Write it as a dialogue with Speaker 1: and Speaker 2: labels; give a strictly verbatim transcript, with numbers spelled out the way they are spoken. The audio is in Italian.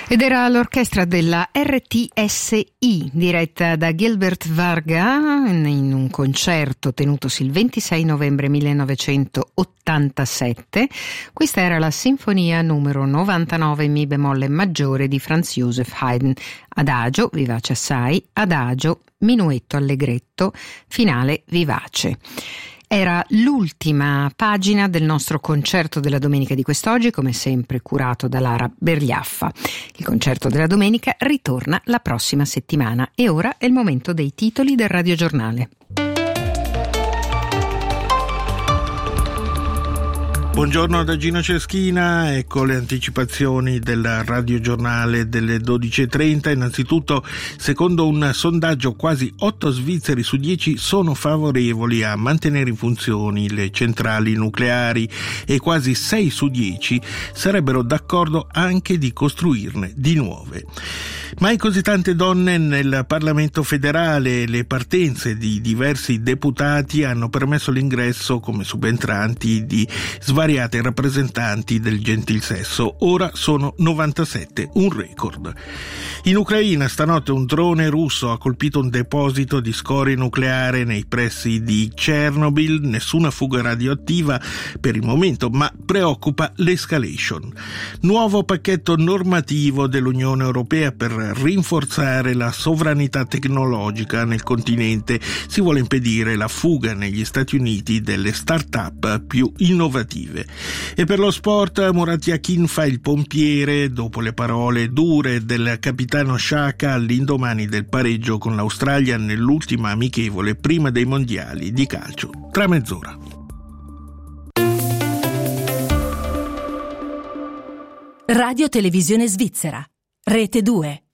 Speaker 1: Ed era l'orchestra della R T S I diretta da Gilbert Varga in un concerto tenutosi il ventisei novembre millenovecentottantasette. Questa era la sinfonia numero novantanove in mi bemolle maggiore di Franz Joseph Haydn. Adagio, vivace assai, adagio, minuetto allegretto, finale vivace. Era l'ultima pagina del nostro concerto della domenica di quest'oggi, come sempre curato da Lara Bergliaffa. Il concerto della domenica ritorna la prossima settimana e ora è il momento dei titoli del radiogiornale.
Speaker 2: Buongiorno da Gino Ceschina, ecco le anticipazioni del radiogiornale delle dodici e trenta. Innanzitutto, secondo un sondaggio, quasi otto svizzeri su dieci sono favorevoli a mantenere in funzione le centrali nucleari e quasi sei su dieci sarebbero d'accordo anche di costruirne di nuove. Mai così tante donne nel Parlamento federale. Le partenze di diversi deputati hanno permesso l'ingresso come subentranti di svariate rappresentanti del gentil sesso. Ora sono novantasette, un record. In Ucraina stanotte un drone russo ha colpito un deposito di scorie nucleare nei pressi di Chernobyl. Nessuna fuga radioattiva per il momento, ma preoccupa l'escalation. Nuovo pacchetto normativo dell'Unione Europea per rinforzare la sovranità tecnologica nel continente. Si vuole impedire la fuga negli Stati Uniti delle start-up più innovative. E per lo sport, Murat Yakin fa il pompiere dopo le parole dure del capitano Xhaka all'indomani del pareggio con l'Australia nell'ultima amichevole prima dei mondiali di calcio. Tra mezz'ora.
Speaker 3: Radio Televisione Svizzera, Rete due.